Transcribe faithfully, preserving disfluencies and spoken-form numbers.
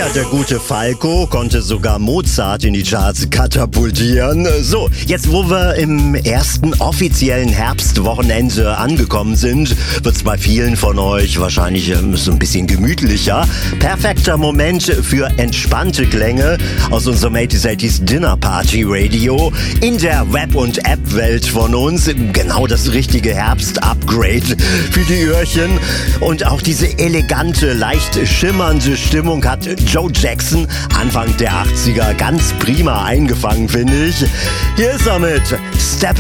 Ja, der gute Falco konnte sogar Mozart in die Charts katapultieren. So, jetzt wo wir im ersten offiziellen Herbstwochenende angekommen sind, wird's bei vielen von euch wahrscheinlich ähm, so ein bisschen gemütlicher. Perfekter Moment für entspannte Klänge aus unserem eighties eighties Dinner Party Radio in der Web- und App-Welt von uns. Genau das richtige Herbst-Upgrade für die Öhrchen. Und auch diese elegante, leicht schimmernde Stimmung hat Joe Jackson Anfang der achtziger ganz prima eingefangen, finde ich. Hier ist er mit Step